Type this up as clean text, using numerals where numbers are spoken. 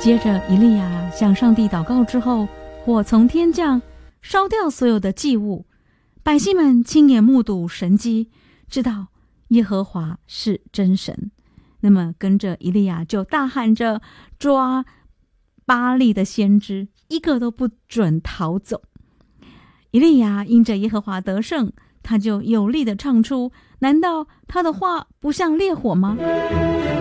接着以利亚向上帝祷告之后，火从天降，烧掉所有的祭物，百姓们亲眼目睹神迹，知道耶和华是真神。那么跟着以利亚就大喊着抓巴力的先知，一个都不准逃走。以利亚因着耶和华得胜，他就有力地唱出，难道他的话不像烈火吗？